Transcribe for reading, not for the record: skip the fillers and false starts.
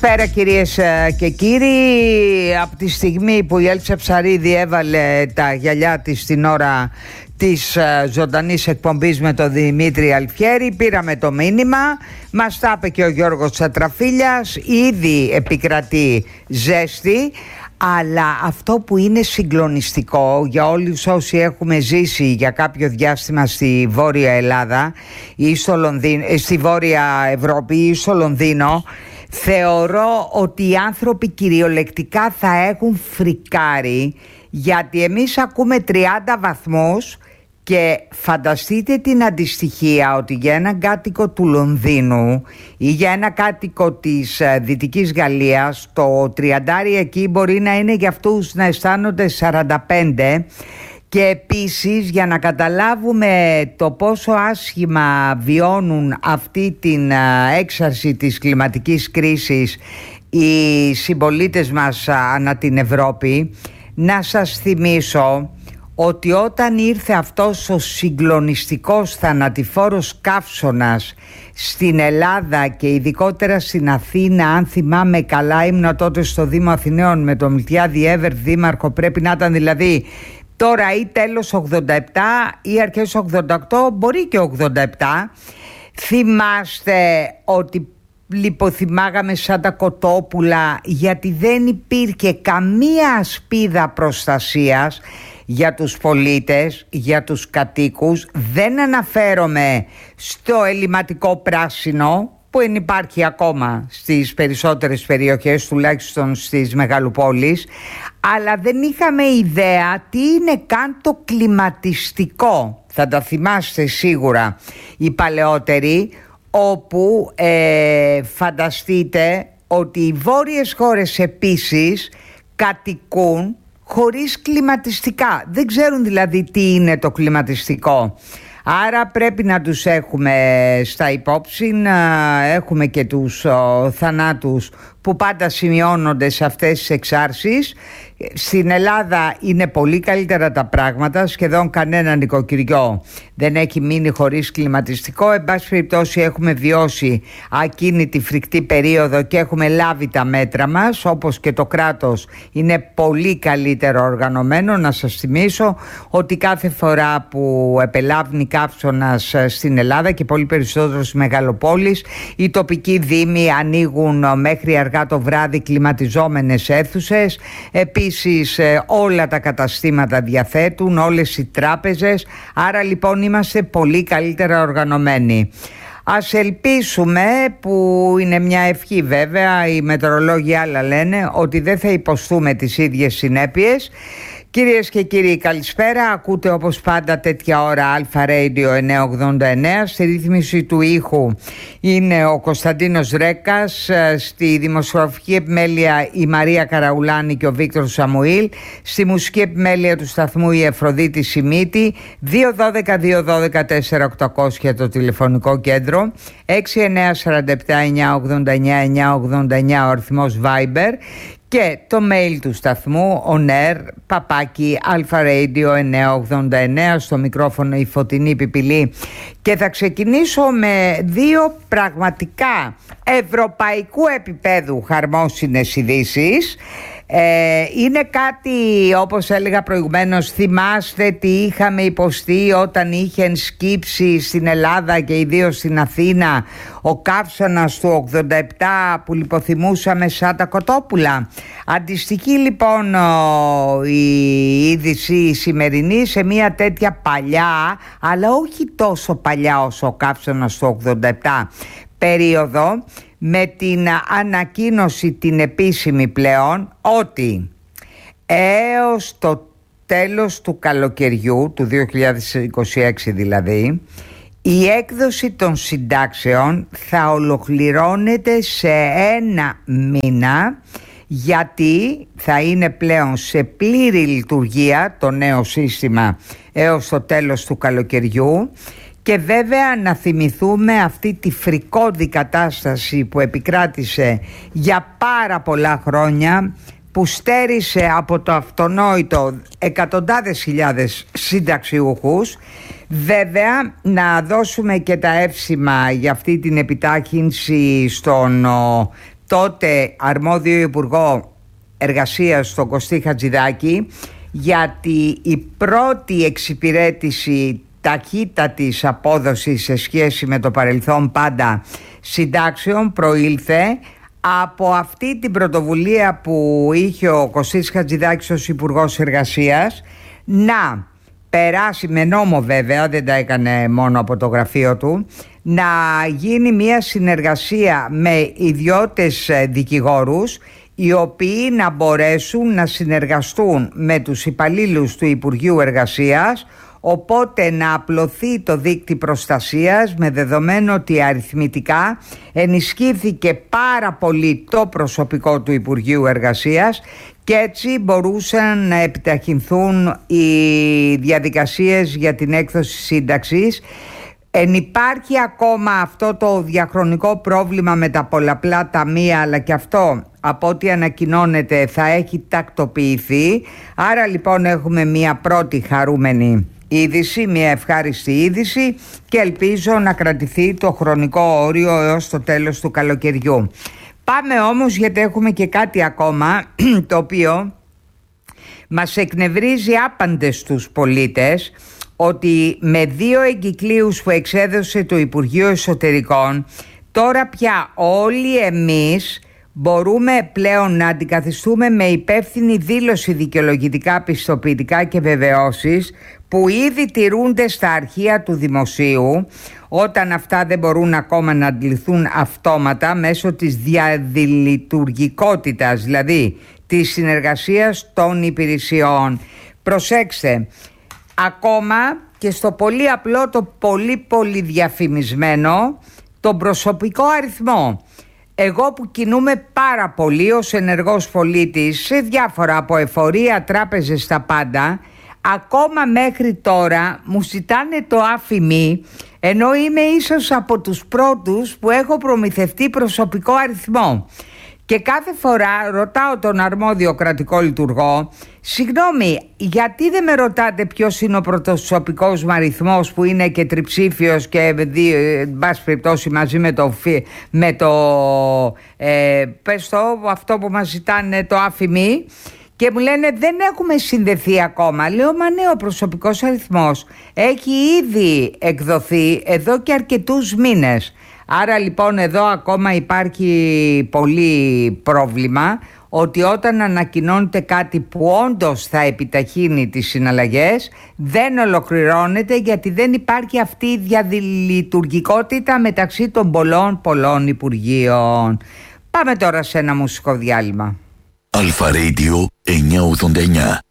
Πέρα κυρίες και κύριοι, από τη στιγμή που η Έλτσα Ψαρίδη έβαλε τα γυαλιά της στην ώρα της ζωντανής εκπομπής με τον Δημήτρη Αλφιέρη, πήραμε το μήνυμα, μας τα είπε και ο Γιώργος Τσατραφίλιας, ήδη επικρατεί ζέστη. Αλλά αυτό που είναι συγκλονιστικό για όλους όσοι έχουμε ζήσει για κάποιο διάστημα στη Βόρεια Ελλάδα ή στο Λονδίνο, στη Βόρεια Ευρώπη ή στο Λονδίνο, θεωρώ ότι οι άνθρωποι κυριολεκτικά θα έχουν φρικάρει, γιατί εμείς ακούμε 30 βαθμούς και φανταστείτε την αντιστοιχεία ότι για έναν κάτοικο του Λονδίνου ή για ένα κάτοικο της Δυτικής Γαλλίας το 30 εκεί μπορεί να είναι για αυτούς να αισθάνονται 45. Και επίσης, για να καταλάβουμε το πόσο άσχημα βιώνουν αυτή την έξαρση της κλιματικής κρίσης οι συμπολίτες μας ανά την Ευρώπη, να σας θυμίσω ότι όταν ήρθε αυτός ο συγκλονιστικός θανατηφόρος καύσωνας στην Ελλάδα και ειδικότερα στην Αθήνα, αν θυμάμαι καλά, ήμουν τότε στο Δήμο Αθηναίων με τον Μιλτιάδη Εύερ δήμαρχο, πρέπει να ήταν δηλαδή τώρα ή τέλος 87 ή αρχές 88, μπορεί και 87. Θυμάστε ότι λιποθυμάγαμε σαν τα κοτόπουλα, γιατί δεν υπήρχε καμία ασπίδα προστασίας για τους πολίτες, για τους κατοίκους. Δεν αναφέρομαι στο ελληματικό πράσινο που υπάρχει ακόμα στις περισσότερες περιοχές, τουλάχιστον στις μεγαλοπόλεις, αλλά δεν είχαμε ιδέα τι είναι καν το κλιματιστικό. Θα τα θυμάστε σίγουρα οι παλαιότεροι, όπου φανταστείτε ότι οι βόρειες χώρες επίσης κατοικούν χωρίς κλιματιστικά. Δεν ξέρουν δηλαδή τι είναι το κλιματιστικό. Άρα πρέπει να τους έχουμε στα υπόψη. Έχουμε και τους θανάτους που πάντα σημειώνονται σε αυτές τις εξάρσεις. Στην Ελλάδα είναι πολύ καλύτερα τα πράγματα. Σχεδόν κανένα νοικοκυριό δεν έχει μείνει χωρίς κλιματιστικό. Εν πάση περιπτώσει έχουμε βιώσει ακίνητη φρικτή περίοδο και έχουμε λάβει τα μέτρα μας, όπως και το κράτος είναι πολύ καλύτερο οργανωμένο. Να σας θυμίσω ότι κάθε φορά που επελάβνει καύσωνας στην Ελλάδα και πολύ περισσότερο στις μεγαλοπόλεις, οι τοπικοί δήμοι ανοίγουν μέχρι αργά το βράδυ κλιματιζόμενες αίθουσες. Επίσης όλα τα καταστήματα διαθέτουν, όλες οι τράπεζες. Άρα λοιπόν είμαστε πολύ καλύτερα οργανωμένοι. Ας ελπίσουμε, που είναι μια ευχή βέβαια, οι μετεωρολόγοι άλλα λένε, ότι δεν θα υποστούμε τις ίδιες συνέπειες. Κυρίες και κύριοι, καλησπέρα. Ακούτε όπως πάντα τέτοια ώρα Αλφα Radio 989. Στη ρύθμιση του ήχου είναι ο Κωνσταντίνος Ρέκας, στη δημοσιογραφική επιμέλεια η Μαρία Καραουλάνη και ο Βίκτορ Σαμουήλ, στη μουσική επιμέλεια του σταθμού η Εφροδίτη Σιμίτη. 212-212-4800 το τηλεφωνικό κέντρο, 6947-989-989 ο αριθμός Viber, και το mail του σταθμού oner@alfaradio989. Στο μικρόφωνο η Φωτεινή Πιπηλή. Και θα ξεκινήσω με δύο πραγματικά ευρωπαϊκού επίπεδου χαρμόσυνες ειδήσεις. Είναι κάτι, όπως έλεγα προηγουμένως, θυμάστε τι είχαμε υποστεί όταν είχε σκύψει στην Ελλάδα και ιδίως στην Αθήνα ο καύσωνας του 87 που λιποθυμούσαμε σαν τα κοτόπουλα. Αντιστοιχεί λοιπόν η είδηση η σημερινή σε μια τέτοια παλιά, αλλά όχι τόσο παλιά όσο ο καύσωνας του 87 περίοδο, με την ανακοίνωση την επίσημη πλέον ότι έως το τέλος του καλοκαιριού του 2026 δηλαδή, η έκδοση των συντάξεων θα ολοκληρώνεται σε ένα μήνα, γιατί θα είναι πλέον σε πλήρη λειτουργία το νέο σύστημα έως το τέλος του καλοκαιριού. Και βέβαια να θυμηθούμε αυτή τη φρικώδη κατάσταση που επικράτησε για πάρα πολλά χρόνια, που στέρισε από το αυτονόητο εκατοντάδες χιλιάδες συνταξιούχους. Βέβαια να δώσουμε και τα εύσημα για αυτή την επιτάχυνση στον τότε αρμόδιο Υπουργό Εργασίας, τον Κωστή Χατζηδάκη, γιατί η πρώτη εξυπηρέτηση ταχύτατης απόδοσης σε σχέση με το παρελθόν πάντα συντάξεων προήλθε από αυτή την πρωτοβουλία που είχε ο Κωστής Χατζηδάκης ως Υπουργός Εργασίας, να περάσει με νόμο, βέβαια δεν τα έκανε μόνο από το γραφείο του, να γίνει μια συνεργασία με ιδιώτες δικηγόρους, οι οποίοι να μπορέσουν να συνεργαστούν με τους υπαλλήλους του Υπουργείου Εργασίας, οπότε να απλωθεί το δίκτυο προστασίας, με δεδομένο ότι αριθμητικά ενισχύθηκε πάρα πολύ το προσωπικό του Υπουργείου Εργασίας και έτσι μπορούσαν να επιταχυνθούν οι διαδικασίες για την έκδοση σύνταξης. Υπάρχει ακόμα αυτό το διαχρονικό πρόβλημα με τα πολλαπλά ταμεία, αλλά και αυτό από ό,τι ανακοινώνεται θα έχει τακτοποιηθεί. Άρα λοιπόν έχουμε μια πρώτη χαρούμενη είδηση, μια ευχάριστη είδηση, και ελπίζω να κρατηθεί το χρονικό όριο έως το τέλος του καλοκαιριού. Πάμε όμως, γιατί έχουμε και κάτι ακόμα το οποίο μας εκνευρίζει άπαντες τους πολίτες, ότι με 2 εγκυκλίους που εξέδωσε το Υπουργείο Εσωτερικών, τώρα πια όλοι εμείς μπορούμε πλέον να αντικαθιστούμε με υπεύθυνη δήλωση δικαιολογητικά πιστοποιητικά και βεβαιώσεις που ήδη τηρούνται στα αρχεία του Δημοσίου, όταν αυτά δεν μπορούν ακόμα να αντιληφθούν αυτόματα μέσω της διαδηλειτουργικότητας, δηλαδή της συνεργασίας των υπηρεσιών. Προσέξτε, ακόμα και στο πολύ απλό, το πολύ διαφημισμένο, τον προσωπικό αριθμό. Εγώ που κινούμαι πάρα πολύ ως ενεργός πολίτης σε διάφορα, από εφορία, τράπεζες, τα πάντα, ακόμα μέχρι τώρα μου ζητάνε το άφημί, ενώ είμαι ίσως από τους πρώτους που έχω προμηθευτεί προσωπικό αριθμό. Και κάθε φορά ρωτάω τον αρμόδιο κρατικό λειτουργό, συγγνώμη, γιατί δεν με ρωτάτε ποιος είναι ο προσωπικός μου αριθμός, που είναι και τριψήφιος και εν πάση περιπτώσει μαζί με το πες το, αυτό που μας ζητάνε το άφημί, και μου λένε δεν έχουμε συνδεθεί ακόμα. Λέω, μα ναι, ο προσωπικός αριθμός έχει ήδη εκδοθεί εδώ και αρκετούς μήνες. Άρα λοιπόν εδώ ακόμα υπάρχει πολύ πρόβλημα, ότι όταν ανακοινώνεται κάτι που όντως θα επιταχύνει τις συναλλαγές, δεν ολοκληρώνεται, γιατί δεν υπάρχει αυτή η διαδηλειτουργικότητα μεταξύ των πολλών υπουργείων. Πάμε τώρα σε ένα μουσικό διάλειμμα. Αλφα Radio 989.